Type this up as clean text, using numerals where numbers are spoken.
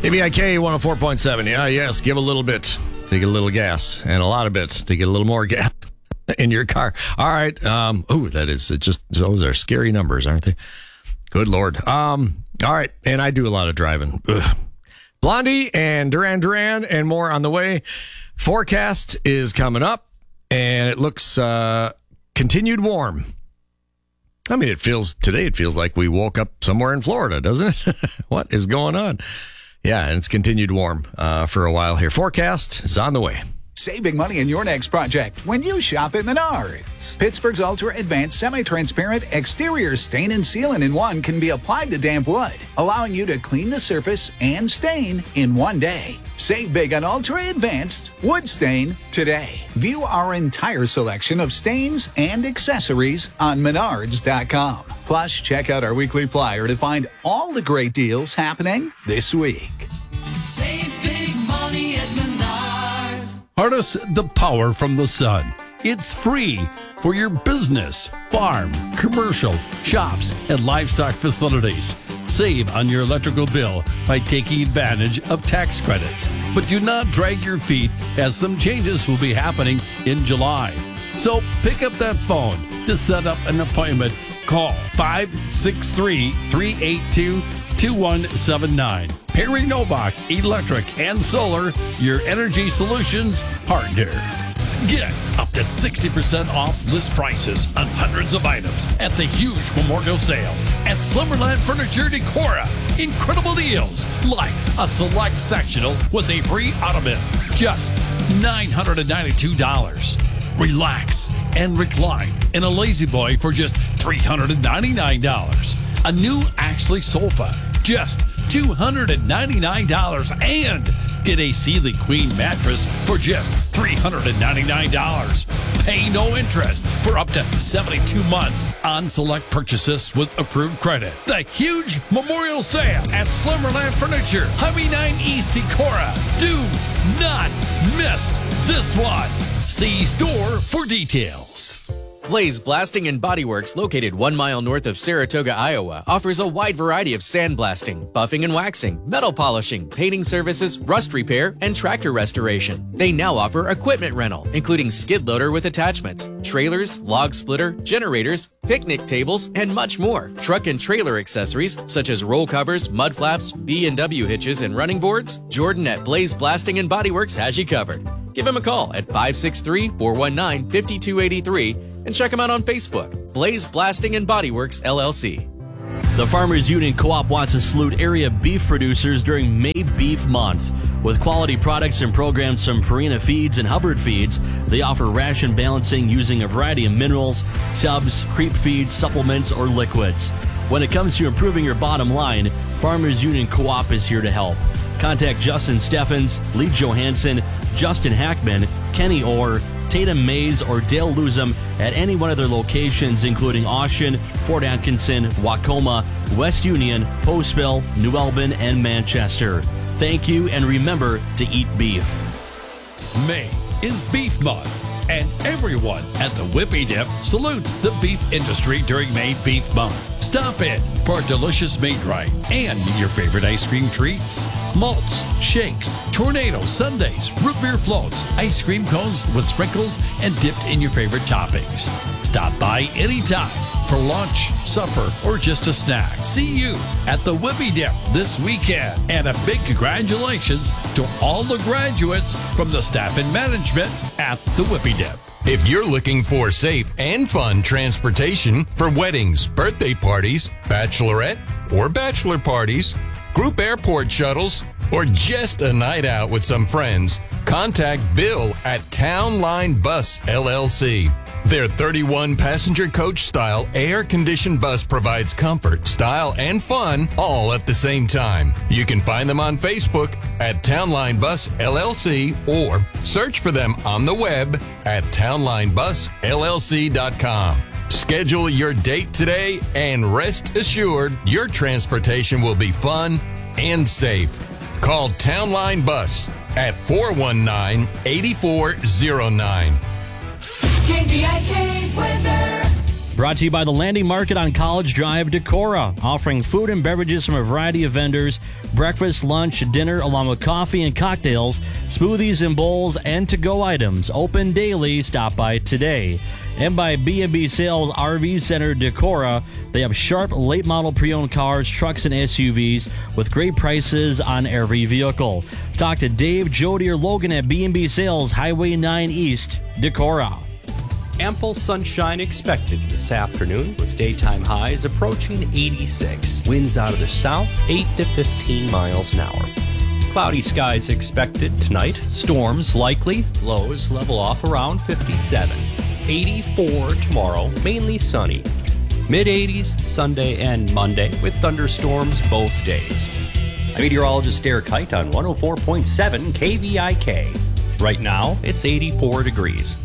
KBIK 104.7. Yeah, yes. Give a little bit to get a little gas, and a lot of bits to get a little more gas in your car. All right. That is just, those are scary numbers, aren't they? Good Lord. All right. And I do a lot of driving. Ugh. Blondie and Duran Duran and more on the way. Forecast is coming up, and it looks continued warm. I mean, it feels like we woke up somewhere in Florida, doesn't it? What is going on? Yeah, and it's continued warm for a while here. Forecast is on the way. Save big money in your next project when you shop at Menards. Pittsburgh's ultra-advanced semi-transparent exterior stain and sealant in one can be applied to damp wood, allowing you to clean the surface and stain in one day. Save big on ultra-advanced wood stain today. View our entire selection of stains and accessories on Menards.com. Plus, check out our weekly flyer to find all the great deals happening this week. Save big money at Menards. Harness the power from the sun. It's free for your business, farm, commercial, shops, and livestock facilities. Save on your electrical bill by taking advantage of tax credits. But do not drag your feet, as some changes will be happening in July. So pick up that phone to set up an appointment. Call 563-382-2179. Perry Novak Electric and Solar, your energy solutions partner. Get up to 60% off list prices on hundreds of items at the huge memorial sale at Slumberland Furniture Decora. Incredible deals like a select sectional with a free ottoman, just $992. Relax and recline in a Lazy Boy for just $399. A new Ashley sofa, just $299, and get a Sealy Queen mattress for just $399. Pay no interest for up to 72 months on select purchases with approved credit. The huge memorial sale at Slumberland Furniture, Highway 9 East Decorah. Do not miss this one. See store for details. Blaze Blasting and Body Works, located 1 mile north of Saratoga, Iowa, offers a wide variety of sandblasting, buffing and waxing, metal polishing, painting services, rust repair, and tractor restoration. They now offer equipment rental, including skid loader with attachments, trailers, log splitter, generators, picnic tables, and much more. Truck and trailer accessories, such as roll covers, mud flaps, B&W hitches, and running boards. Jordan at Blaze Blasting and Body Works has you covered. Give him a call at 563-419-5283 and check him out on Facebook, Blaze Blasting and Body Works, LLC. The Farmers Union Co-op wants to salute area beef producers during May Beef Month. With quality products and programs from Purina Feeds and Hubbard Feeds, they offer ration balancing using a variety of minerals, subs, creep feeds, supplements, or liquids. When it comes to improving your bottom line, Farmers Union Co-op is here to help. Contact Justin Steffens, Lee Johansson, Justin Hackman, Kenny Orr, Tatum Mays, or Dale Luzum at any one of their locations, including Austin, Fort Atkinson, Wacoma, West Union, Postville, New Albin, and Manchester. Thank you, and remember to eat beef. May is Beef Month, and everyone at the Whippy Dip salutes the beef industry during May Beef Month. Stop in for a delicious made-right and your favorite ice cream treats. Malts, shakes, tornado sundaes, root beer floats, ice cream cones with sprinkles, and dipped in your favorite toppings. Stop by anytime for lunch, supper, or just a snack. See you at the Whippy Dip this weekend. And a big congratulations to all the graduates from the staff and management at the Whippy Dip. If you're looking for safe and fun transportation for weddings, birthday parties, bachelorette or bachelor parties, group airport shuttles, or just a night out with some friends, contact Bill at Town Line Bus LLC. Their 31-passenger coach-style air-conditioned bus provides comfort, style, and fun all at the same time. You can find them on Facebook at Townline Bus LLC or search for them on the web at townlinebusllc.com. Schedule your date today and rest assured your transportation will be fun and safe. Call Townline Bus at 419-8409. KBIK weather. Brought to you by the Landing Market on College Drive, Decorah, offering food and beverages from a variety of vendors, breakfast, lunch, dinner, along with coffee and cocktails, smoothies and bowls, and to-go items. Open daily. Stop by today. And by B&B Sales RV Center, Decorah. They have sharp, late-model pre-owned cars, trucks, and SUVs with great prices on every vehicle. Talk to Dave, Jody, or Logan at B&B Sales, Highway 9 East, Decorah. Ample sunshine expected this afternoon with daytime highs approaching 86. Winds out of the south, 8 to 15 miles an hour. Cloudy skies expected tonight. Storms likely. Lows level off around 57. 84 tomorrow, mainly sunny. Mid-80s Sunday and Monday with thunderstorms both days. I'm meteorologist Derek Kite on 104.7 KVIK. Right now, it's 84 degrees.